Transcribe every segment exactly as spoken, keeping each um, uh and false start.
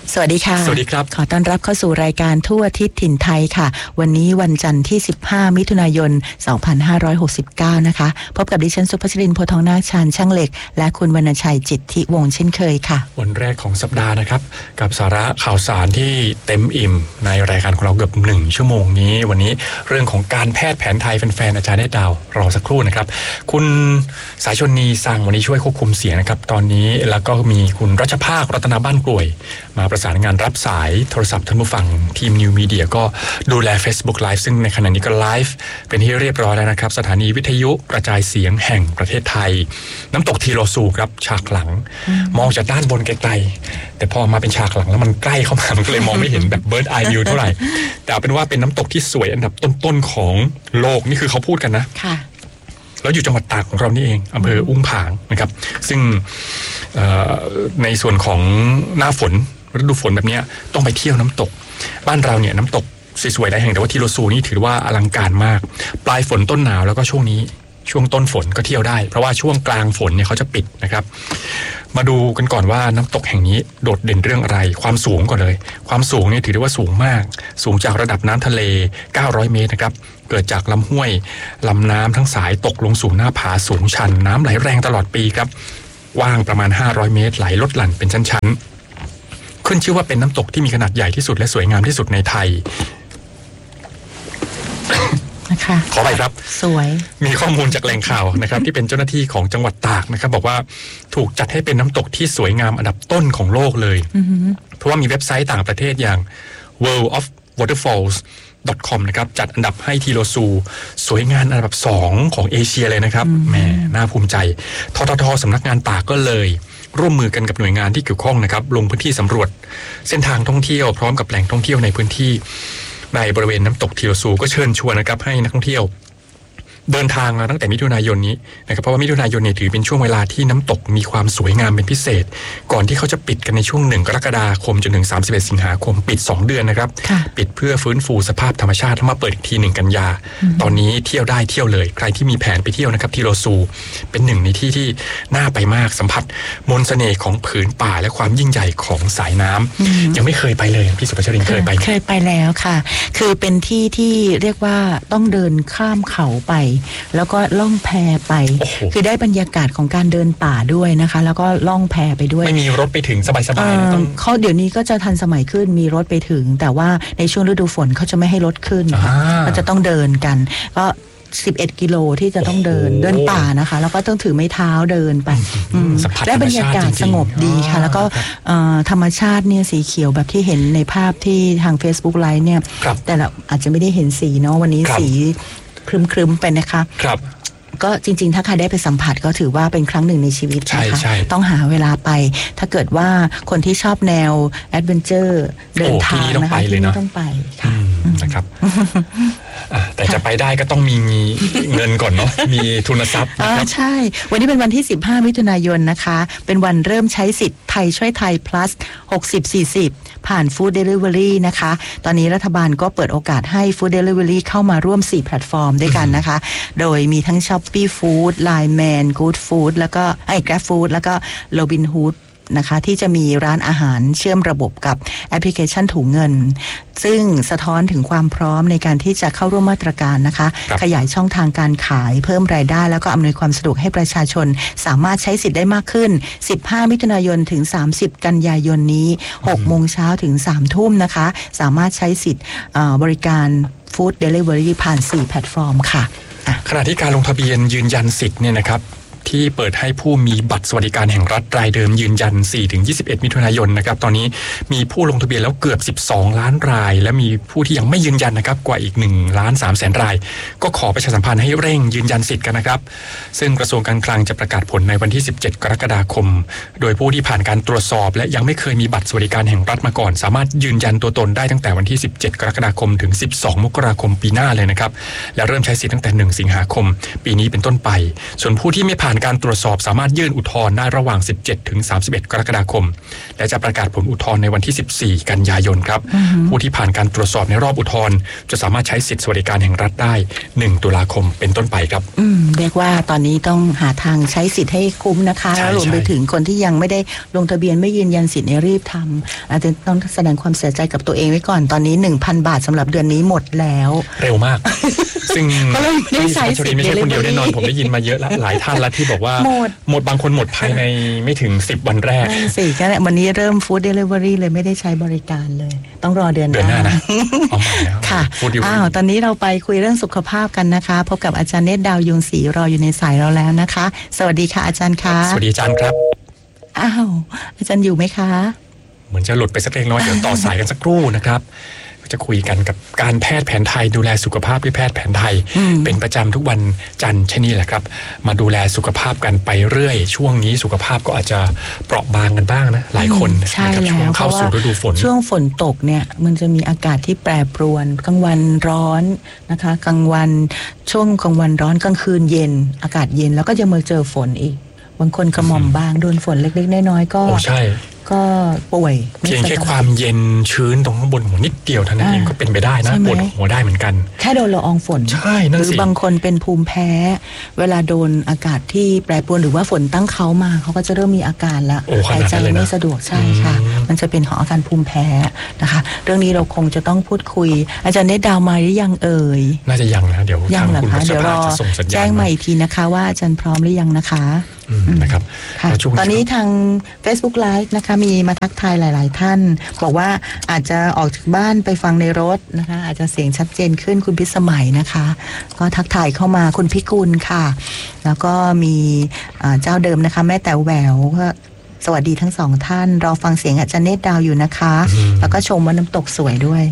สวัสดีค่ะสวัสดีครับขอต้อนรับเข้าสู่รายการทั่วอาทิศถิ่นไทยค่ะวันนี้วันจันทร์ที่สิบห้ามิถุนายนสองพันห้าร้อยหกสิบเก้านะคะพบกับดิฉันสุภชรินทร์โพธิ์ทองนาคชาญช่างเหล็กและคุณวรรณชัยจิตติวงศ์เช่นเคยค่ะวันแรกของสัปดาห์นะครับกับสาระข่าวสารที่เต็มอิ่มในรายการของเราเกือบหนึ่งชั่วโมงนี้วันนี้เรื่องของการแพทย์แผนไทยแฟนๆอาจารย์ได้ดาวรอสักครู่นะครับคุณสายชนนีสั่งวันนี้ช่วยควบคุมเสียงนะครับตอนนี้แล้วก็มีคุณรัชภาครัตนบ้านกลวยมาประสานงานรับสายโทรศัพท์ท่านผู้ฟังทีมนิวมีเดียก็ดูแล Facebook Live ซึ่งในขณะนี้ก็ไลฟ์เป็นที่เรียบร้อยแล้วนะครับสถานีวิทยุกระจายเสียงแห่งประเทศไทยน้ำตกทีโรซูครับฉากหลังมองจากด้านบนไกลๆแต่พอมาเป็นฉากหลังแล้วมันใกล้เข้ามามันก็เลยมองไม่เห็นแบบ Bird Eye View เท่าไหร่แต่เอาเป็นว่าเป็นน้ำตกที่สวยอันดับต้นๆของโลกนี่คือเขาพูดกันนะค่ะแล้วอยู่จังหวัดตากของเรานี่เองอำเภออุ้งผางนะครับซึ่งในส่วนของหน้าฝนฤดูฝนแบบนี้ต้องไปเที่ยวน้ำตกบ้านเราเนี่ยน้ำตกสวยๆหลายแห่งแต่ว่าทีโรซูนี่ถือว่าอลังการมากปลายฝนต้นหนาวแล้วก็ช่วงนี้ช่วงต้นฝนก็เที่ยวได้เพราะว่าช่วงกลางฝนเนี่ยเขาจะปิดนะครับมาดูกันก่อนว่าน้ำตกแห่งนี้โดดเด่นเรื่องอะไรความสูงก่อนเลยความสูงเนี่ยถือได้ว่าสูงมากสูงจากระดับน้ำทะเลเก้าร้อยเมตรนะครับเกิดจากลำห้วยลำน้ำทั้งสายตกลงสู่หน้าผาสูงชันน้ำไหลแรงตลอดปีครับกว้างประมาณห้าร้อยเมตรไหลลดหลั่นเป็นชั้นๆขึ้นชื่อว่าเป็นน้ำตกที่มีขนาดใหญ่ที่สุดและสวยงามที่สุดในไทยนะคะขอไปครับสวยมีข้อมูลจากแหล่งข่าวนะครับที่เป็นเจ้าหน้าที่ของจังหวัดตากนะครับบอกว่าถูกจัดให้เป็นน้ำตกที่สวยงามอันดับต้นของโลกเลยเพราะว่ามีเว็บไซต์ต่างประเทศอย่าง world of waterfallsดอท คอม นะครับจัดอันดับให้ทีโรซูสวยงามอันดับสองของเอเชียเลยนะครับแหมน่าภูมิใจทททสำนักงานตากก็เลยร่วมมือกันกับหน่วยงานที่เกี่ยวข้องนะครับลงพื้นที่สำรวจเส้นทางท่องเที่ยวพร้อมกับแหล่งท่องเที่ยวในพื้นที่ในบริเวณน้ำตกทีโรซูก็เชิญชวนนะครับให้นักท่องเที่ยวเดินทางมาตั้งแต่มิถุนายนนี้นะครับเพราะว่ามิถุนายนเนี่ยถือเป็นช่วงเวลาที่น้ำตกมีความสวยงามเป็นพิเศษก่อนที่เขาจะปิดกันในช่วงหนึ่งกรกฎาคมจนถึงสามสิบเอ็ดสิงหาคมปิดสองเดือนนะครับปิดเพื่อฟื้นฟูสภาพธรรมชาติแล้วมาเปิดอีกทีหนึ่งกันยาตอนนี้เที่ยวได้เที่ยวเลยใครที่มีแผนไปเที่ยวนะครับทีโรซูเป็นหนึ่งในที่ที่น่าไปมากสัมผัสมนต์เสน่ห์ของผืนป่าและความยิ่งใหญ่ของสายน้ำยังไม่เคยไปเลยพี่สุภชรินเคยไปเคยไปแล้วค่ะคือเป็นที่ที่เรียกว่าต้องเดินข้ามเขาไปแล้วก็ล่องแพไปคือได้บรรยากาศของการเดินป่าด้วยนะคะแล้วก็ล่องแพไปด้วยไม่มีรถไปถึงสบายๆต้องเขาเดี๋ยวนี้ก็จะทันสมัยขึ้นมีรถไปถึงแต่ว่าในช่วงฤดูฝนเขาจะไม่ให้รถขึ้นก็จะต้องเดินกันก็สิบเอ็ดกิโลที่จะต้องเดินเดินป่านะคะแล้วก็ต้องถือไม้เท้าเดินไปได้บรรยากาศสงบดีค่ะแล้วก็ธรรมชาติเนี่ยสีเขียวแบบที่เห็นในภาพที่ทาง Facebook Live เนี่ยแต่เราอาจจะไม่ได้เห็นสีเนาะวันนี้สีครึมๆไปนะคะครับก็จริงๆถ้าใครได้ไปสัมผัสก็ถือว่าเป็นครั้งหนึ่งในชีวิตนะคะต้องหาเวลาไปถ้าเกิดว่าคนที่ชอบแนวแอดเวนเจอร์เดินทางนะคะที่นี่ต้องไปค่ะนะครับแต่จะไปได้ก็ต้องมีเงินก่อนเนาะมีทุนทรัพย์นะครับใช่วันนี้เป็นวันที่สิบห้ามิถุนายนนะคะเป็นวันเริ่มใช้สิทธิ์ไทยช่วยไทย plus หกสิบ สี่สิบผ่านฟู้ดเดลิเวอรี่นะคะตอนนี้รัฐบาลก็เปิดโอกาสให้ฟู้ดเดลิเวอรี่เข้ามาร่วมสี่แพลตฟอร์มด้วยกันนะคะโดยมีทั้ง Shopee Food ไลน์ แมน Good Food แล้วก็ไอ้ Grab Food แล้วก็ Robinhoodนะคะที่จะมีร้านอาหารเชื่อมระบบกับแอปพลิเคชันถุงเงินซึ่งสะท้อนถึงความพร้อมในการที่จะเข้าร่วมมาตรการนะคะขยายช่องทางการขายเพิ่มรายได้แล้วก็อำนวยความสะดวกให้ประชาชนสามารถใช้สิทธิ์ได้มากขึ้นสิบห้ามิถุนายนถึงสามสิบกันยายนนี้หกโมงเช้าถึงสามทุ่มนะคะสามารถใช้สิทธิ์บริการฟู้ดเดลิเวอรี่ผ่านสี่แพลตฟอร์มค่ะขณะที่การลงทะเบียนยืนยันสิทธิ์เนี่ยนะครับที่เปิดให้ผู้มีบัตรสวัสดิการแห่งรัฐรายเดิมยืนยัน สี่ถึงยี่สิบเอ็ด มิถุนายนนะครับตอนนี้มีผู้ลงทะเบียนแล้วเกือบสิบสองล้านรายและมีผู้ที่ยังไม่ยืนยันนะครับกว่าอีกหนึ่งล้านสามแสนรายก็ขอประชาสัมพันธ์ให้เร่งยืนยันสิทธิ์กันนะครับซึ่งกระทรวงการคลังจะประกาศผลในวันที่สิบเจ็ดกรกฎาคมโดยผู้ที่ผ่านการตรวจสอบและยังไม่เคยมีบัตรสวัสดิการแห่งรัฐมาก่อนสามารถยืนยันตัวตนได้ตั้งแต่วันที่สิบเจ็ดกรกฎาคมถึงสิบสองมกราคมปีหน้าเลยนะครับและเริ่มใช้สิทธิ์ตั้งแต่หนึ่งสิงหาคมปีนี้เป็นต้นไปส่วนผู้ที่ไม่ผ่านการตรวจสอบสามารถยื่นอุทธรณ์ได้ระหว่างสิบเจ็ดถึงสามสิบเอ็ดกรกฎาคมและจะประกาศผลอุทธรณ์ในวันที่สิบสี่กันยายนครับผู้ที่ผ่านการตรวจสอบในรอบอุทธรณ์จะสามารถใช้สิทธิสวัสดิการแห่งรัฐได้หนึ่งตุลาคมเป็นต้นไปครับอืมเรียกว่าตอนนี้ต้องหาทางใช้สิทธิ์ให้คุ้มนะคะแล้วรวมไปถึงคนที่ยังไม่ได้ลงทะเบียนไม่ยืนยันสิทธิ์ในรีบทำอาจจะต้องแสดงความเสียใจกับตัวเองไว้ก่อนตอนนี้ หนึ่งพัน บาทสำหรับเดือนนี้หมดแล้วเร็วมากซึ่งไม่ใช่ไม่ใช่คนเดียวแน่นอนผมได้ยินมาเยอะหลายท่านแล้วที่บอกว่าหมดบางคนหมดภายในไม่ถึงสิบวันแรกสี่ก็วันนี้เริ่มฟู้ดเดลิเวอรี่เลยไม่ได้ใช้บริการเลยต้องรอเดือนหน้านะเอาใหม่แล้วค่ะอ้าวตอนนี้เราไปคุยเรื่องสุขภาพกันนะคะพบกับอาจารย์เนตรดาวยุงศรีรออยู่ในสายเราแล้วนะคะสวัสดีค่ะอาจารย์คะสวัสดีอาจารย์ครับอ้าวอาจารย์อยู่ไหมคะเหมือนจะหลุดไปสักเล็กน้อยเดี๋ยวต่อสายกันสักครู่นะครับจะคุยกันกับการแพทย์แผนไทยดูแลสุขภาพด้วยแพทย์แผนไทยเป็นประจำทุกวันจันทร์เช่นนี้แหละครับมาดูแลสุขภาพกันไปเรื่อยช่วงนี้สุขภาพก็อาจจะเปราะบางกันบ้างนะหลายคนใช่แล้วเข้าสู่ฤดูฝนช่วงฝนตกเนี่ยมันจะมีอากาศที่แปรปรวนกลางวันร้อนนะคะกลางวันช่วงกลางวันร้อนกลางคืนเย็นอากาศเย็นแล้วก็จะมาเจอฝนอีกบางคนกระหม่อมบางโดนฝนเล็กๆน้อยๆก็โอ้ใช่ก็ป่วยเพียงแค่ความเย็นชื้นตรงข้างบนหัวนิดเดียวเท่านั้นเองก็เป็นไปได้นะปวดหัวได้เหมือนกันแค่โดนละอองฝนใช่นั่นสิหรือบางคนเป็นภูมิแพ้เวลาโดนอากาศที่แปรปรวนหรือว่าฝนตั้งเขามาเขาก็จะเริ่มมีอาการละหายใจไม่สะดวกใช่ค่ะมันจะเป็นของอาการภูมิแพ้นะคะเรื่องนี้เราคงจะต้องพูดคุยอาจารย์ได้ดาวมาหรือยังเอ่ยน่าจะยังนะเดี๋ยวทางคุณเดี๋ยวรอแจ้งมาอีกทีนะคะว่าอาจารย์พร้อมหรือยังนะคะนะครับตอนนี้ทาง Facebook Live นะคะมีมาทักทายหลายๆท่านบอกว่าอาจจะออกจากบ้านไปฟังในรถนะคะอาจจะเสียงชัดเจนขึ้นคุณพิสมัยนะคะก็ทักทายเข้ามาคุณพิกุลค่ะแล้วก็มีเจ้าเดิมนะคะแม่แต่แหววก็สวัสดีทั้งสองท่านรอฟังเสียงอาจารย์เนตรดาวอยู่นะคะแล้วก็ชมว่าน้ำตกสวยด้วย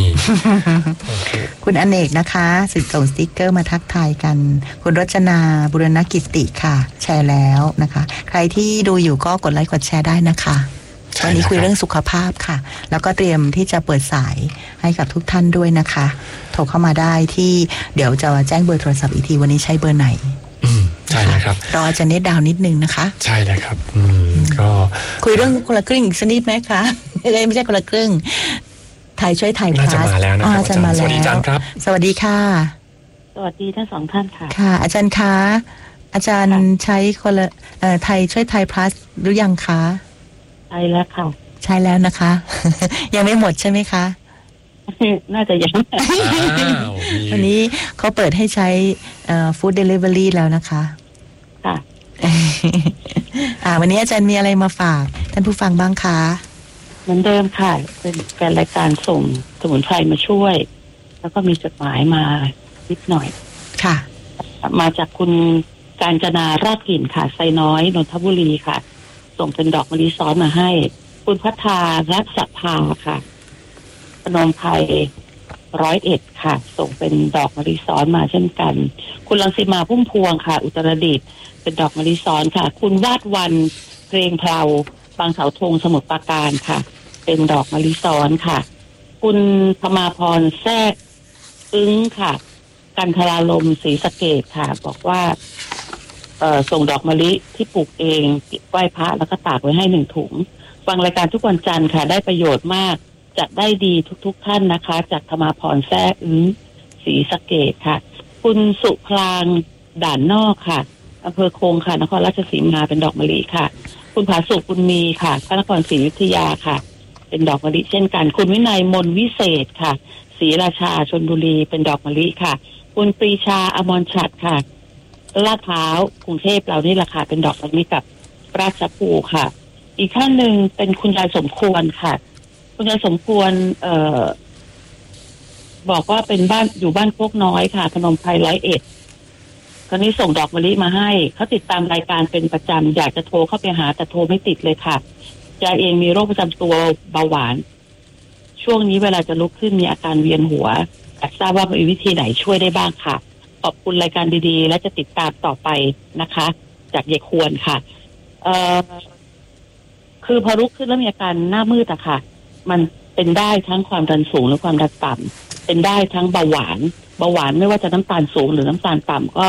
คุณอเนกนะคะสิส่งสติ๊กเกอร์มาทักทายกันคุณรจนาบุรณกิติค่ะแชร์แล้วนะคะใครที่ดูอยู่ก็กดไลค์กดแชร์ได้นะคะวันนี้คุยเรื่องสุขภาพค่ะแล้วก็เตรียมที่จะเปิดสายให้กับทุกท่านด้วยนะคะโทรเข้ามาได้ที่เดี๋ยวจะแจ้งเบอร์โทรศัพท์อีกทีวันนี้ใช้เบอร์ไหนใช่เลยครับรออาจารย์เนตรดาวนิดนึงนะคะใช่เลยครับอืมก็คุยเรื่องคนละครึ่งอีกสักนิดไหมคะไม่ใช่ไม่ใช่คนละครึ่งไทยช่วยไทยพลัสน่าจะมาแล้วนะครับอาจารย์มาแล้วสวัสดีอาจารย์ครับสวัสดีค่ะสวัสดีทั้งสองท่านค่ะค่ะอาจารย์คะอาจารย์ใช้คนละไทยช่วยไทยพลัสหรือยังคะใช่แล้วค่ะใช่แล้วนะคะยังไม่หมดใช่ไหมคะน่าจะยังวันนี้เขาเปิดให้ใช้ฟู้ดเดลิเวอรี่แล้วนะคะค่ะอ่าวันนี้อาจารย์มีอะไรมาฝากท่านผู้ฟังบ้างคะเหมือนเดิมค่ะเป็นการรายการส่งสมุนไพรมาช่วยแล้วก็มีจดหมายมานิดหน่อยค่ะมาจากคุณกาญจนาราชกลิ่นค่ะไซน้อยนนทบุรีค่ะส่งเป็นดอกมะลิซ้อนมาให้คุณพัฒนารักษภาค่ะพนมไพรร้อยเอ็ดค่ะส่งเป็นดอกมะลิซ้อนมาเช่นกันคุณรังสีมาพุ่มพวงค่ะอุตรดิตถ์เป็นดอกมะลิซ้อนค่ะคุณวาดวันเพลงเพลาบางเสาธงสมุทรปราการค่ะเป็นดอกมะลิซ้อนค่ะคุณธมาพรแทรกอึ้งค่ะกันทราลมศรีสะเกษค่ะบอกว่าเอ่อส่งดอกมะลิที่ปลูกเองไหว้พระแล้วก็ตากไว้ให้หนึ่งถุงฟังรายการทุกวันจันทร์ค่ะได้ประโยชน์มากจะได้ดีทุกๆท่านนะคะจากธมาพรแทรกอึ้งศรีสะเกษค่ะคุณสุพลางด่านนอกค่ะอำเภอคงค่ะนครราชสีมาเป็นดอกมะลิค่ะคุณผาสุกคุณมีค่ะพระนครศรีอยุธยาค่ะเป็นดอกมะลิเช่นกันคุณวินัยมนวิเศษค่ะศรีราชาชลบุรีเป็นดอกมะลิค่ะคุณปรีชาอมรฉัตรค่ะลาดพร้าวกรุงเทพเรานี่แหละค่ะเป็นดอกมะลิกับราชภูค่ะอีกท่านหนึ่งเป็นคุณยายสมควรค่ะคุณยายสมควรเอ่อบอกว่าเป็นบ้านอยู่บ้านโคกน้อยค่ะพนมไพรร้อยเอ็ดคราวนี้ส่งดอกมะลิมาให้เขาติดตามรายการเป็นประจำอยากจะโทรเข้าไปหาแต่โทรไม่ติดเลยค่ะยายเองมีโรคประจำตัวเบาหวานช่วงนี้เวลาจะลุกขึ้นมีอาการเวียนหัวอยากทราบว่ามีวิธีไหนช่วยได้บ้างค่ะขอบคุณรายการดีๆและจะติดตามต่อไปนะคะจากยายควรค่ะเอ่อคือพอลุกขึ้นแล้วมีอาการหน้ามืดอะค่ะมันเป็นได้ทั้งความดันสูงและความดันต่ำเป็นได้ทั้งเบาหวานเบาหวานไม่ว่าจะน้ำตาลสูงหรือน้ำตาลต่ำก็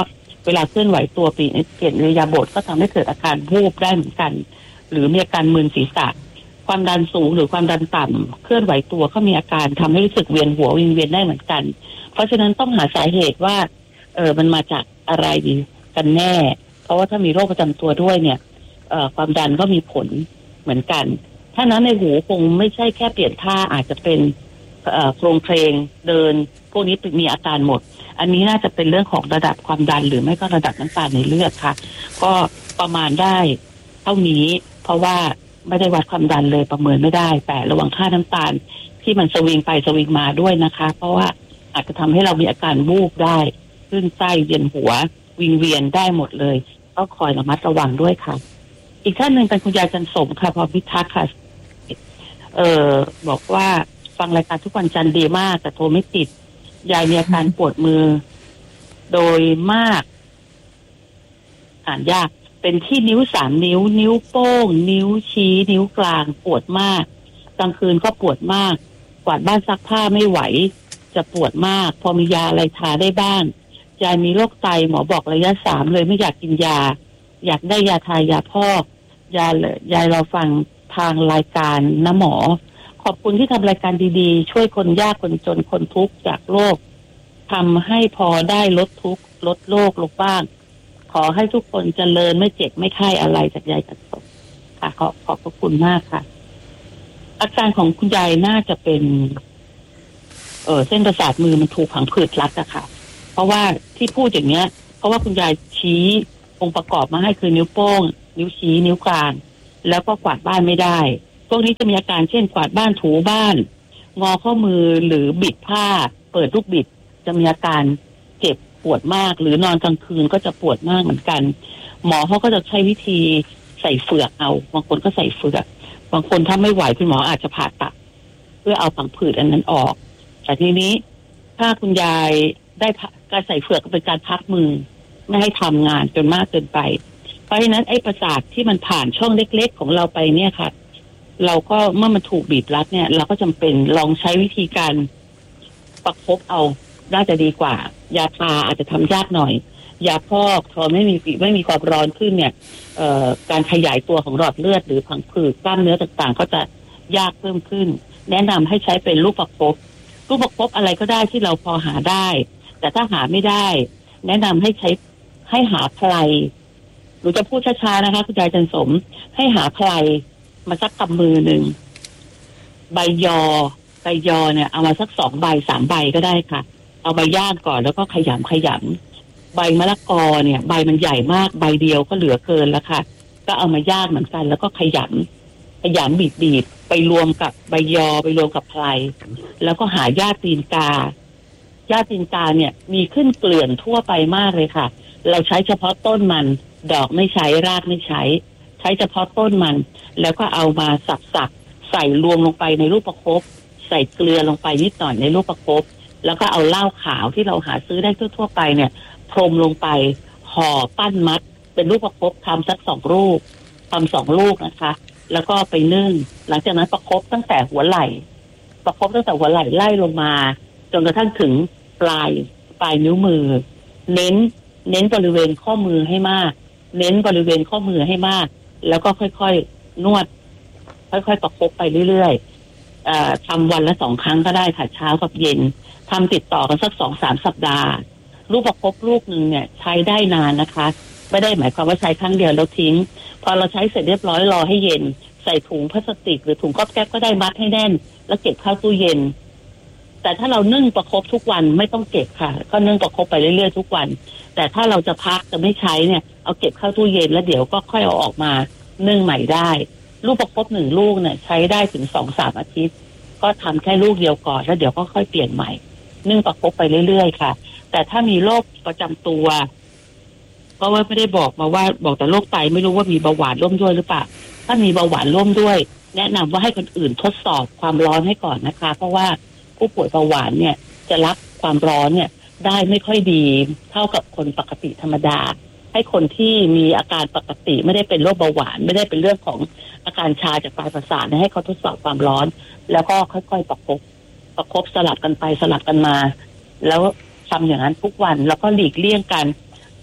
เวลาเคลื่อนไหวตัวเปลี่ยนเปลี่ยนอิริยาบถก็ทำให้เกิดอาการวูบได้เหมือนกันหรือมีอาการมึนศีรษะความดันสูงหรือความดันต่ำเคลื่อนไหวตัวก็มีอาการทำให้รู้สึกเวียนหัววิงเวียนได้เหมือนกันเพราะฉะนั้นต้องหาสาเหตุว่าเออมันมาจากอะไรกันแน่เพราะว่าถ้ามีโรคประจำตัวด้วยเนี่ยเอ่อความดันก็มีผลเหมือนกันถ้านั้นในหูคงไม่ใช่แค่เปลี่ยนท่าอาจจะเป็นเอ่อโครงเพลงเดินพวกนี้มีอาการหมดอันนี้น่าจะเป็นเรื่องของระดับความดันหรือไม่ก็ระดับน้ำตาลในเลือดค่ะก็ประมาณได้เท่านี้เพราะว่าไม่ได้วัดความดันเลยประเมินไม่ได้แต่ระวังค่าน้ำตาลที่มันสวิงไปสวิงมาด้วยนะคะเพราะว่าอาจจะทำให้เรามีอาการวูบได้คลื่นไส้เวียนหัววิงเวียนได้หมดเลยก็คอยระมัดระวังด้วยค่ะอีกท่านหนึ่งเป็นคุณยายจันสมค่ะพอพิทักษ์ค่ะเออบอกว่าฟังรายการทุกวันจันทร์ดีมากแต่โทรไม่ติดยายมีอาการปวดมือโดยมากอ่านยากเป็นที่นิ้วสามนิ้วนิ้วโป้งนิ้วชี้นิ้วกลางปวดมากกลางคืนก็ปวดมากกวาดบ้านซักผ้าไม่ไหวจะปวดมากพอมียาอะไรทาได้บ้างยายมีโรคไตหมอบอกระยะสามเลยไม่อยากกินยาอยากได้ยาทายาพอกยายายเราฟังทางรายการนะหมอขอบคุณที่ทำรายการดีๆช่วยคนยากคนจนคนทุกข์จากโรคทำให้พอได้ลดทุกข์ลดโรคลงบ้างขอให้ทุกคนเจริญไม่เจ็บไม่ไข้อะไรจากยายจันสมค่ะขอขอบพระคุณมากค่ะอาการของคุณยายน่าจะเป็นเออเส้นประสาทมือมันถูกผังผืดรัดอะค่ะเพราะว่าที่พูดอย่างเนี้ยเพราะว่าคุณยายชี้องค์ประกอบมาให้คือนิ้วโป้งนิ้วชี้นิ้วกลางแล้วก็กวาดบ้านไม่ได้พวกนี้จะมีอาการเช่นกวาดบ้านถูบ้านงอข้อมือหรือบิดผ้าเปิดลูกบิดจะมีอาการเจ็บปวดมากหรือนอนกลางคืนก็จะปวดมากเหมือนกันหมอเขาก็จะใช้วิธีใส่เฟือกเอาบางคนก็ใส่เฟือกบางคนถ้าไม่ไหวคุณหมออาจจะผ่าตัดเพื่อเอาผังผืดอันนั้นออกแต่ทีนี้ถ้าคุณยายได้การใส่เฟือกก็เป็นการพักมือไม่ให้ทำงานจนมากเกินไปเพราะฉะนั้นไอ้ประสาทที่มันผ่านช่องเล็กๆของเราไปเนี่ยค่ะเราก็เมื่อมันถูกบีบรัดเนี่ยเราก็จำเป็นลองใช้วิธีการประคบเอาน่าจะดีกว่ายาทาอาจจะทำยากหน่อยยาพอกพอไม่มีไม่มีความร้อนขึ้นเนี่ยเอ่อการขยายตัวของหลอดเลือดหรือผังผืดกล้ามเนื้อต่างๆก็จะยากเพิ่มขึ้นแนะนำให้ใช้เป็นลูกประคบลูกประคบอะไรก็ได้ที่เราพอหาได้แต่ถ้าหาไม่ได้แนะนำให้ใช้ให้หาไพรหนูจะพูดช้าๆนะคะคุณยายจันสมให้หาไพรมาสักกำมือหนึ่งใบยอใบยอเนี่ยเอามาสักสองใบสามใบก็ได้ค่ะเอาใบย่างก่อนแล้วก็ขยำขยำใบมะละกอเนี่ยใบมันใหญ่มากใบเดียวก็เหลือเกินแล้วค่ะก็เอามาย่างเหมือนกันแล้วก็ขยำขยำบีบบีบไปรวมกับใบยอไปรวมกับไพรแล้วก็หาหญ้าตีนกาหญ้าตีนกาเนี่ยมีขึ้นเกลื่อนทั่วไปมากเลยค่ะเราใช้เฉพาะต้นมันดอกไม่ใช้รากไม่ใช้ใช้เฉพาะต้นมันแล้วก็เอามาสับๆใส่รวมลงไปในลูกประคบใส่เกลือลงไปนิดหน่อยในลูกประคบแล้วก็เอาเหล้าขาวที่เราหาซื้อได้ทั่วๆไปเนี่ยพรมลงไปห่อปั้นมัดเป็นลูกประคบทำสักสองลูกทำสองลูกนะคะแล้วก็ไปนึ่งหลังจากนั้นประคบตั้งแต่หัวไหล่ประคบตั้งแต่หัวไหล่ไล่ลงมาจนกระทั่งถึงปลายปลายนิ้วมือเน้นเน้นบริเวณข้อมือให้มากเน้นบริเวณข้อมือให้มากแล้วก็ค่อยๆนวดค่อยๆประคบไปเรื่อยๆทำวันละสองครั้งก็ได้ค่ะเช้ากับเย็นทำติดต่อกันสักสองสามสัปดาห์ลูกประคบลูกหนึ่งเนี่ยใช้ได้นานนะคะไม่ได้หมายความว่าใช้ครั้งเดียวแล้วทิ้งพอเราใช้เสร็จเรียบร้อยรอให้เย็นใส่ถุงพลาสติกหรือถุงก๊อบแก๊บก็ได้มัดให้แน่นแล้วเก็บเข้าตู้เย็นแต่ถ้าเรานึ่งประคบทุกวันไม่ต้องเก็บค่ะก็นึ่งประคบไปเรื่อยๆทุกวันแต่ถ้าเราจะพักจะไม่ใช้เนี่ยเอาเก็บเข้าตู้เย็นแล้วเดี๋ยวก็ค่อยเอาออกมานึ่งใหม่ได้ลูกประคบหนึ่งลูกเนี่ยใช้ได้ถึงสองสามอาทิตย์ก็ทำแค่ลูกเดียวก่อนแล้วเดี๋ยวก็ค่อยเปลี่ยนใหม่นึ่งประคบไปเรื่อยๆค่ะแต่ถ้ามีโรคประจำตัวเพราะว่าไม่ได้บอกมาว่าบอกแต่โรคไตไม่รู้ว่ามีเบาหวานร่วมด้วยหรือเปล่าถ้ามีเบาหวานร่วมด้วยแนะนำว่าให้คนอื่นทดสอบความร้อนให้ก่อนนะคะเพราะว่าผู้ป่วยเบาหวานเนี่ยจะรับความร้อนเนี่ยได้ไม่ค่อยดีเท่ากับคนปกติธรรมดาให้คนที่มีอาการปกติไม่ได้เป็นโรคเบาหวานไม่ได้เป็นเรื่องของอาการชาจากปลายประสาทให้เขาทดสอบความร้อนแล้วก็ค่อยๆประคบประคบสลับกันไปสลับกันมาแล้วทำอย่างนั้นทุกวันแล้วก็หลีกเลี่ยงกัน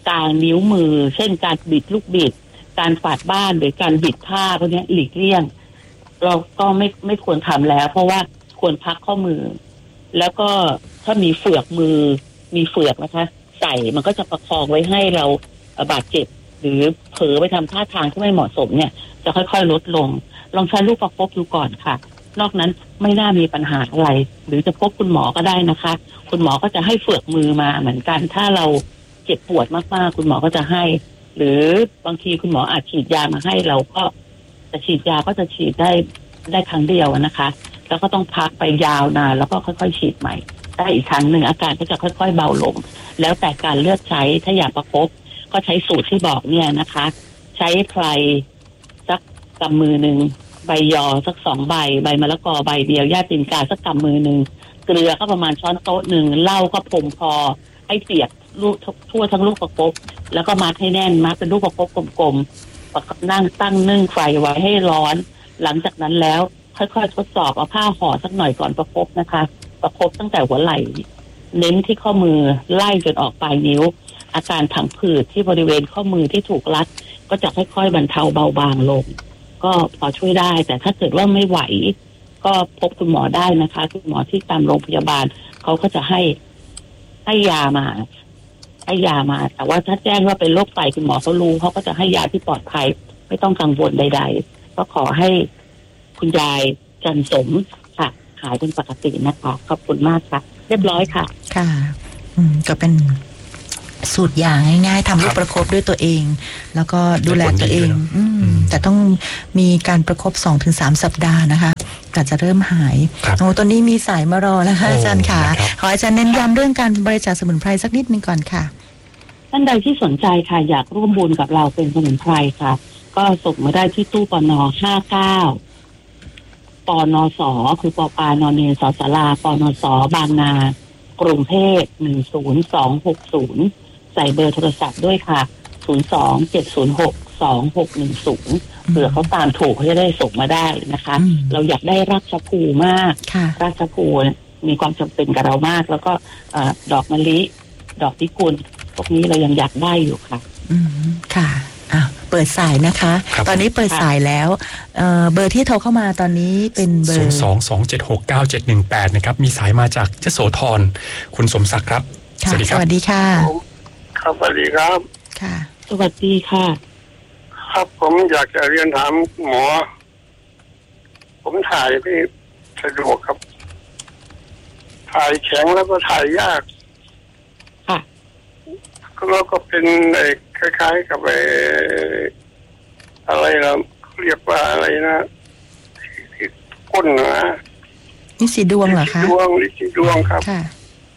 กลางนิ้วมือเช่นการบิดลูกบิดการฝาดบ้านหรือการบิดผ้าพวกนี้หลีกเลี่ยงเราก็ไม่ไม่ควรทำแล้วเพราะว่าควรพักข้อมือแล้วก็ถ้ามีเฟือกมือมีเฟือกนะคะใส่มันก็จะประคองไว้ให้เราบาดเจ็บหรือเผลอไปทำท่าทางที่ไม่เหมาะสมเนี่ยจะค่อยๆลดลงลองใช้ลูกประคบดูก่อนค่ะนอกนั้นไม่น่ามีปัญหาอะไรหรือจะพบคุณหมอก็ได้นะคะคุณหมอก็จะให้เฟือกมือมาเหมือนกันถ้าเราเจ็บปวดมากๆคุณหมอก็จะให้หรือบางทีคุณหมออาจฉีดยามาให้เราก็จะฉีดยาก็จะฉีดได้ได้ครั้งเดียวนะคะแล้วก็ต้องพักไปยาวนานแล้วก็ค่อยๆฉีดใหม่ได้อีกครั้งหนึ่งอาการก็จะค่อยๆเบาลงแล้วแต่การเลือกใช้ถ้าอยากประคบก็ใช้สูตรที่บอกเนี่ยนะคะใช้ไพรสักกำมือหนึ่งใบยอสักสองใบใบมะละกอใบเดียวย่าตินกาสักกำมือหนึ่งเกลือก็ประมาณช้อนโต๊ะหนึ่งเหล้าก็พรมพอให้เปียกลูกทั่วทั้งลูกประคบแล้วก็มัดให้แน่นมัดเป็นลูกประคบกลมๆนั่งตั้งนึ่งไฟไว้ให้ร้อนหลังจากนั้นแล้วค่อยๆทดสอบเอาผ้าห่อสักหน่อยก่อนประคบนะคะประคบตั้งแต่หัวไหล่เน้นที่ข้อมือไล่จนออกปลายนิ้วอาการผังผืดที่บริเวณข้อมือที่ถูกรัดก็จะค่อยๆบรรเทาเบาบางลงก็พอช่วยได้แต่ถ้าเกิดว่าไม่ไหวก็พบคุณหมอได้นะคะคุณหมอที่ตามโรงพยาบาลเขาก็จะให้ให้ยามาให้ยามาแต่ว่าถ้าแจ้งว่าเป็นโรคไตคุณหมอเขารู้เขาก็จะให้ยาที่ปลอดภัยไม่ต้องกังวลใดๆก็ขอให้คุณยายจันสมค่ะหายเป็นปกตินะคะขอบคุณมากค่ะเรียบร้อยค่ะค่ะอืมก็เป็นสูตรอย่างง่ายๆทำลูกประคบด้วยตัวเองแล้วก็ดูแลตัวเองอืมแต่ต้องมีการประคบ สองถึงสาม สัปดาห์นะคะก็จะเริ่มหายโอ้ตอนนี้มีสายมารอแล้วค่ะอาจารย์ค่ะขออาจารย์เน้นย้ำเรื่องการบริจาคสมุนไพรสักนิดนึงก่อนค่ะท่านใดที่สนใจค่ะอยากร่วมบุญกับเราเป็นสมุนไพรค่ะก็ส่งมาได้ที่ตู้ปนห้าเก้าปนสคือปปานเนสศลาปนสบางนากรุงเทพหนึ่งศูนย์สองหกศูนย์ใส่เบอร์โทรศัพท์ด้วยค่ะศูนย์สอง เจ็ดศูนย์หก สองหกหนึ่งศูนย์เผื่อเขาตามถูกเขาจะได้ส่งมาได้นะคะเราอยากได้ราชภูมากราชภูมีความจำเป็นกับเรามากแล้วก็ดอกมะลิดอกพิกุลพวกนี้เรายังอยากได้อยู่ค่ะอืมค่ะอ่ะเปิดสายนะคะตอนนี้เปิดสายแล้ว เ, เบอร์ที่โทรเข้ามาตอนนี้เป็นเบอร์ศูนย์ สอง สอง เจ็ด หก เก้า เจ็ด หนึ่ง แปด นะครับมีสายมาจากยโสธรคุณสมศักดิ์ครับสวัสดีครับสวัสดีค่ะครับสวัสดีครับค่ะสวัสดีค่ะครับผมอยากจะเรียนถามหมอผมถ่ายไม่สะดวกครับถ่ายแข็งแล้วก็ถ่ายยากค่ะแล้วก็เป็นไอ้คล้ายๆกับไอ้อะไรล่ะเรียกว่าอะไรนะที่ก้นนะนี่สีดวงเหรอคะดวงนี่สีดวงครับค่ะ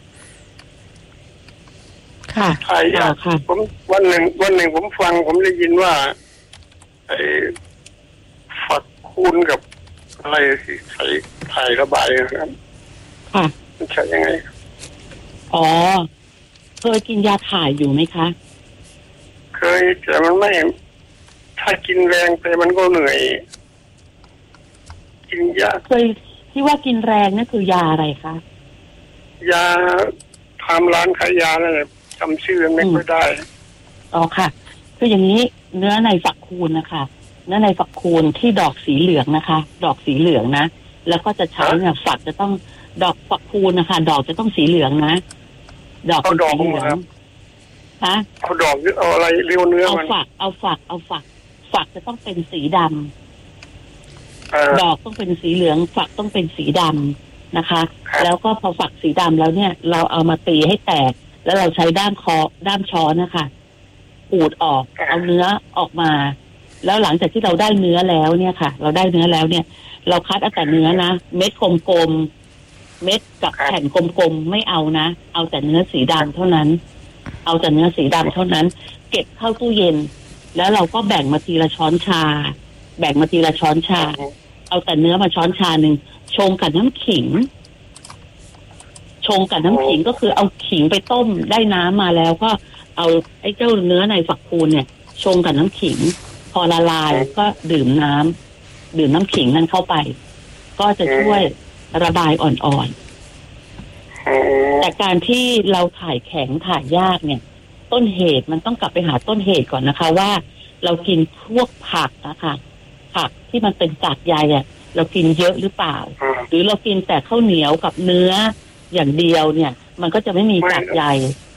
ค่ะถ่ายยากค่ะผมวันหนึ่งวันหนึ่งผมฟังผมได้ยินว่าไอ้ฝักคูณกับอะไรที่ใส่ถ่ายระบายนะครับค่ะมันใช่ยังไงอ๋อเคยกินยาถ่ายอยู่ไหมคะเคยแต่มันไม่ถ้ากินแรงไปมันก็เหนื่อยกินยาเคยที่ว่ากินแรงนั่นคือยาอะไรคะยาทำร้านขายยานั่นแหละจำชื่อไม่ค่อยได้อ๋อค่ะคืออย่างนี้เนื้อในฝักคูณนะคะเนื้อในฝักคูณที่ดอกสีเหลืองนะคะดอกสีเหลืองนะแล้วก็จะใช้เนี่ยฝักจะต้องดอกฝักคูณนะคะดอกจะต้องสีเหลืองนะดอกเป็นสีเหลืองฮะเอาดอกหรือเอาอะไรเรียวเนื้อมันเอาฝักเอาฝักเอาฝักฝักจะต้องเป็นสีดำดอกต้องเป็นสีเหลืองฝักต้องเป็นสีดำนะคะแล้วก็พอฝักสีดำแล้วเนี่ยเราเอามาตีให้แตกแล้วเราใช้ด้ามคอด้ามช้อนนะคะขูดออกเอาเนื้อออกมาแล้วหลังจากที่เราได้เนื้อแล้วเนี่ยค่ะเราได้เนื้อแล้วเนี่ยเราคัดเอาแต่เนื้อนะเม็ดกลมๆเม็ดกับแผ่นกลมๆไม่เอานะเอาแต่เนื้อสีดำเท่านั้นเอาแต่เนื้อสีดำเท่านั้นเก็บเข้าตู้เย็นแล้วเราก็แบ่งมาทีละช้อนชาแบ่งมาทีละช้อนชาเอาแต่เนื้อมาช้อนชาหนึ่งชงกับน้ำขิงชงกับน้ำขิงก็คือเอาขิงไปต้มได้น้ำมาแล้วก็เอาไอ้เจ้าเนื้อในฝักคูณเนี่ยชงกับน้ำขิงพอละลายก็ดื่มน้ำดื่มน้ำขิงนั้นเข้าไปก็จะช่วยระบายอ่อนๆแต่การที่เราถ่ายแข็งถ่ายยากเนี่ยต้นเหตุมันต้องกลับไปหาต้นเหตุก่อนนะคะ ว่าเรากินพวกผักนะคะผักที่มันเป็นกากใยอ่ะเรากินเยอะหรือเปล่าหรือเรากินแต่ข้าวเหนียวกับเนื้ออย่างเดียวเนี่ยมันก็จะไม่มีกากใย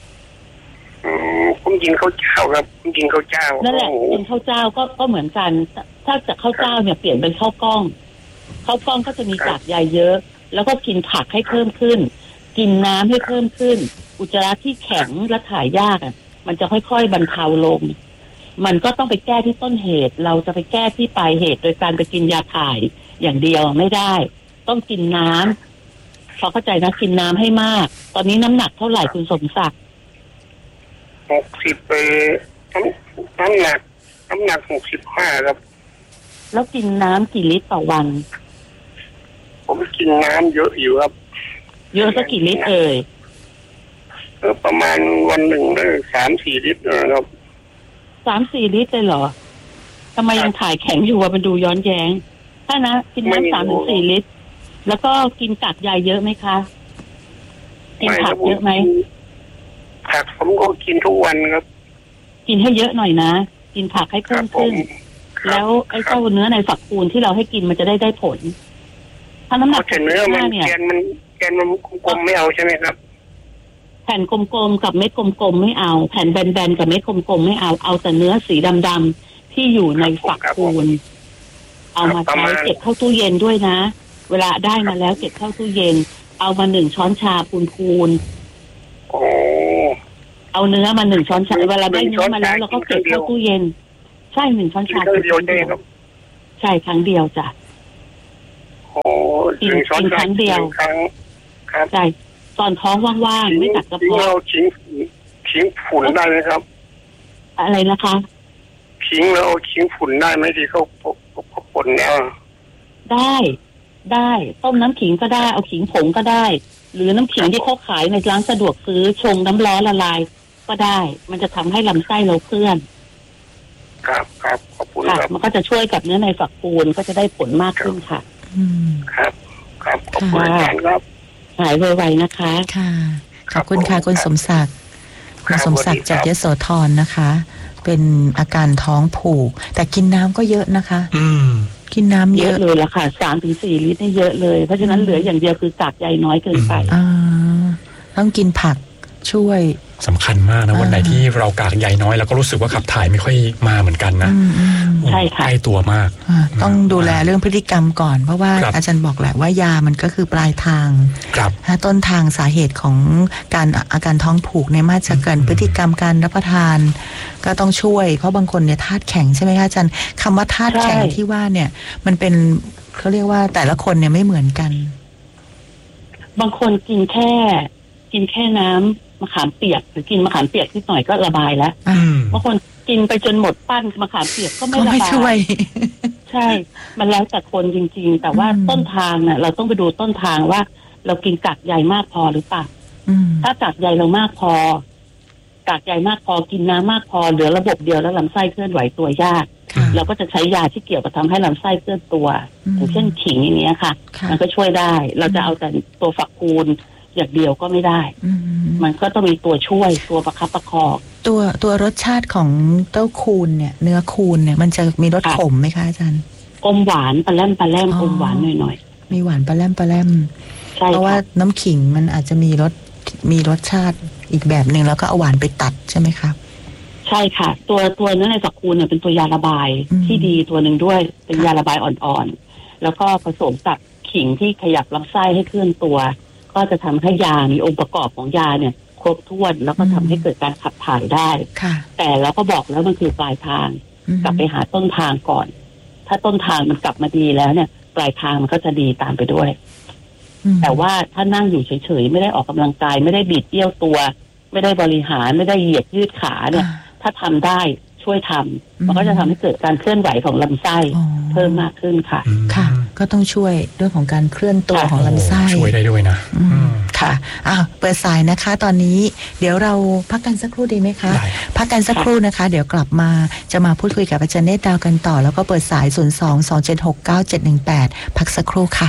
ผมกินข้าวเจ้าครับผมกินข้าวเจ้านั่นแหละกินข้าวเจ้าก็ก็เหมือนกันถ้าจากข้าวเจ้าเนี่ยเปลี่ยนเป็นข้าวกล้องข้าวกล้องก็จะมีกากใยเยอะแล้วก็กินผักให้เพิ่มขึ้นกินน้ำให้เพิ่มขึ้นอุจจาระที่แข็งและถ่ายยากอ่ะมันจะค่อยๆบรรเทาลงมันก็ต้องไปแก้ที่ต้นเหตุเราจะไปแก้ที่ปลายเหตุโดยการไปกินยาถ่ายอย่างเดียวไม่ได้ต้องกินน้ำพอเข้าใจนะกินน้ำให้มากตอนนี้น้ำหนักเท่าไหร่คุณสมศักดิ์หกสิบไปน้ำน้ำหนักน้ำหนักหกสิบห้าครับแล้วกินน้ำกี่ลิตรต่อวันผมกินน้ำเยอะอยู่ครับเยอะสักกี่ลิตรเอ่ยก็ประมาณวันหนึ่งได้สามสี่ลิตรนะครับสามสี่ลิตรเลยเหรอทำไมยังถ่ายแข็งอยู่วะมันดูย้อนแย้งถ้านะกินน้ำสามถึงสี่ลิตรแล้วก็กินกากใยเยอะไหมคะกินผักเยอะไหมผักผมก็กินทุกวันครับกินให้เยอะหน่อยนะกินผักให้เพิ่มขึ้นแล้วไอ้เจ้าเนื้อในฝักคูณที่เราให้กินมันจะได้ได้ผลถ้าน้ำหนักเนื้อมันแกนมันแกนมันกลมๆไม่เอาใช่ไหมครับแผ่นกลมๆกับเม็ดกลมๆไม่เอาแผ่นแบนๆกับเม็ดกลมๆไม่เอาเอาแต่เนื้อสีดำๆที่อยู่ในฝักคูณเอามาใช้เก็บเข้าตู้เย็นด้วยนะเวลาได้มาแล้วเก็บเข้าตู้เย็นเอามาหนึ่งช้อนชาพูนๆเอาเนื้อมาหนึ่งช้อนชาเวลาได้เนื้อมาแล้วเราก็เก็บเข้าตู้เย็นใช่หนึ่งช้อนชาครั้งเดียวใช่ครับใช่ครั้งเดียวจ้ะโอ้กินช้อนครั้งเดียวครับใช่ตอนท้องว่างๆไม่ตัดกระเพาะเราทิ้งทิ้งฝุ่นได้ไหมครับอะไรนะคะทิ้งแล้วทิ้งฝุ่นได้ไหมที่เขาเขาป่นเนี่ยได้ได้ต้มน้ำขิงก็ได้เอาขิงผงก็ได้หรือน้ำขิงที่เขาขายในร้านสะดวกซื้อชงน้ำร้อนละลายก็ได้มันจะทำให้ลำไส้เราเคลื่อนครับครับขอบคุณครับมันก็จะช่วยกับเนื้อในฝักคูณก็จะได้ผลมากขึ้นค่ะครับครับขอบคุณอาจารย์ครับหายไวๆนะคะค่ะขอบคุณค่ะคุณสมศักดิ์คุณสมศักดิ์จากยโสธรนะคะเป็นอาการท้องผูกแต่กินน้ำก็เยอะนะคะอืมกินน้ำเยอะเลยละค่ะสามถึงสี่ลิตรนี่เยอะเลยเพราะฉะนั้นเหลืออย่างเดียวคือกากใยน้อยเกินไปอ่าต้องกินผักช่วยสำคัญมากนะวันไหนที่เรากากใยน้อยเราก็รู้สึกว่าขับถ่ายไม่ค่อยมาเหมือนกันนะใช่ค่ะใกล้ตัวมากต้องดูแลเรื่องพฤติกรรมก่อนเพราะว่าอาจารย์บอกแหละว่ายามันก็คือปลายทางถ้าต้นทางสาเหตุของการอาการท้องผูกเนี่ยมาจากการพฤติกรรมการรับประทานก็ต้องช่วยเพราะบางคนเนี่ยธาตุแข็งใช่ไหมคะอาจารย์คำว่าธาตุแข็งที่ว่าเนี่ยมันเป็นเขาเรียกว่าแต่ละคนเนี่ยไม่เหมือนกันบางคนกินแค่กินแค่น้ำมะขามเปียกหรือกินมะขามเปียกนิดหน่อยก็ระบายแล้วบางคนกินไปจนหมดปั้นมะขามเปียกก็ไม่ระบายใช่มันแล้วแต่คนจริงๆแต่ว่าต้นทางเนี่ยเราต้องไปดูต้นทางว่าเรากินกากใยมากพอหรือเปล่าถ้ากากใยเรามากพอกากใยมากพอกินน้ำมากพอเหลือระบบเดียวแล้วลำไส้เคลื่อนไหวตัวยากเราก็จะใช้ยาที่เกี่ยวกับทำให้ลำไส้เคลื่อนตัวอย่างเช่นขิงอย่างเงี้ยค่ะมันก็ช่วยได้เราจะเอาแต่ตัวฝักคูณอย่างเดียวก็ไม่ได้มันก็ต้องมีตัวช่วยตัวประคับประคองตัวตัวรสชาติของเต้าคูนเนี่ยเนื้อคูนเนี่ยมันจะมีรสขมไหมคะอาจารย์อมหวานปลาแรมปลาแรมอมหวานหน่อยๆมีหวานปลาแรมปลาแรมเพราะว่าน้ำขิงมันอาจจะมีรสมีรสชาติอีกแบบหนึ่งแล้วก็เอาหวานไปตัดใช่ไหมคะใช่ค่ะตัวตัวเนื้อในฝักคูนเนี่ยเป็นตัวยาระบายที่ดีตัวหนึ่งด้วยเป็นยาระบายอ่อนๆแล้วก็ผสมกับขิงที่ขยับลำไส้ให้เคลื่อนตัวก็จะทำให้ยามีองค์ประกอบของยาเนี่ยครบถ้วนแล้วก็ทำให้เกิดการขับถ่ายได้แต่เราก็บอกแล้วมันคือปลายทางกลับไปหาต้นทางก่อนถ้าต้นทางมันกลับมาดีแล้วเนี่ยปลายทางมันก็จะดีตามไปด้วยแต่ว่าถ้านั่งอยู่เฉยๆไม่ได้ออกกำลังกายไม่ได้บิดเอี้ยวตัวไม่ได้บริหารไม่ได้เหยียดยืดขาเนี่ยถ้าทำได้ช่วยทำมันก็จะทำให้เกิดการเคลื่อนไหวของลำไส้เพิ่มมากขึ้นค่ะค่ะก็ต้องช่วยเรื่องของการเคลื่อนตัวของลำไส้ช่วยได้ด้วยนะค่ะอ้าวเปิดสายนะคะตอนนี้เดี๋ยวเราพักกันสักครู่ดีไหมคะพักกันสักครู่นะคะเดี๋ยวกลับมาจะมาพูดคุยกับอาจารย์เนตรดาวกันต่อแล้วก็เปิดสายศูนย์ สอง สอง เจ็ด หก เก้า เจ็ด หนึ่ง แปดพักสักครู่ค่ะ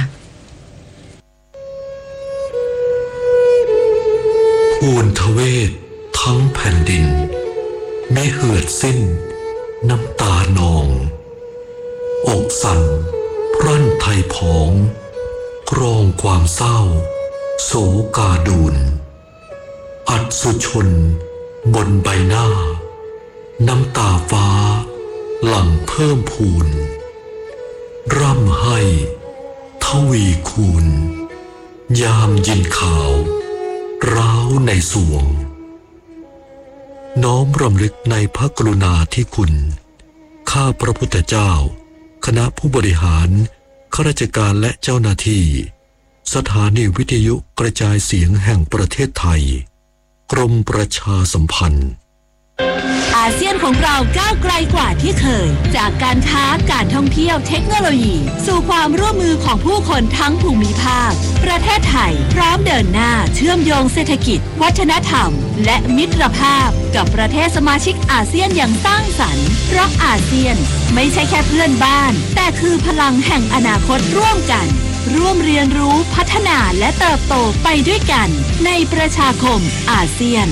ภูนทเวศททั้งแผ่นดินไม่เหือดสิ้นน้ำตานองอกสั่นพรั่นไทยผองกรองความเศร้าโศกาดูนอัศชนบนใบหน้าน้ำตาฟ้าหลั่งเพิ่มพูนร่ำให้ทวีคูณยามยินข่าวร้าวในสวงน้อมรำลึกในพระกรุณาธิคุณข้าพระพุทธเจ้าคณะผู้บริหารข้าราชการและเจ้าหน้าที่สถานีวิทยุกระจายเสียงแห่งประเทศไทยกรมประชาสัมพันธ์อาเซียนของเราก้าวไกลกว่าที่เคยจากการค้าการท่องเที่ยวเทคโนโลยีสู่ความร่วมมือของผู้คนทั้งภูมิภาคประเทศไทยพร้อมเดินหน้าเชื่อมโยงเศรษฐกิจวัฒนธรรมและมิตรภาพกับประเทศสมาชิกอาเซียนอย่างสร้างสรรค์เพราะอาเซียนไม่ใช่แค่เพื่อนบ้านแต่คือพลังแห่งอนาคตร่วมกันร่วมเรียนรู้พัฒนาและเติบโตไปด้วยกันในประชาคมอาเซียน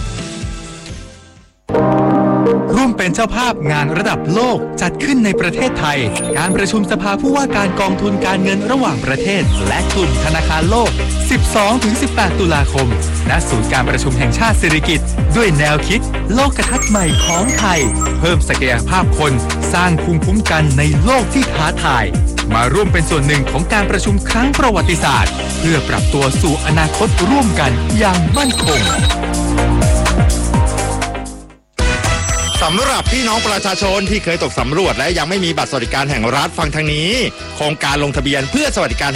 ร่วมเป็นเจ้าภาพงานระดับโลกจัดขึ้นในประเทศไทยการประชุมสภาผู้ว่าการกองทุนการเงินระหว่างประเทศและกลุ่มธนาคารโลก สิบสองถึงสิบแปด ตุลาคมณศูนย์การประชุมแห่งชาติสิริกิติ์ด้วยแนวคิดโลกทัศน์ใหม่ของไทยเพิ่มศักยภาพคนสร้างภูมิคุ้มกันในโลกที่ท้าทายมาร่วมเป็นส่วนหนึ่งของการประชุมครั้งประวัติศาสตร์เพื่อปรับตัวสู่อนาคตร่วมกันอย่างมั่นคงสำหรับพี่น้องประชาชนที่เคยตกสำรวจและยังไม่มีบัตรสวัสดิการแห่งรัฐฟังทางนี้โครงการลงทะเบียนเพื่อสวัสดิการ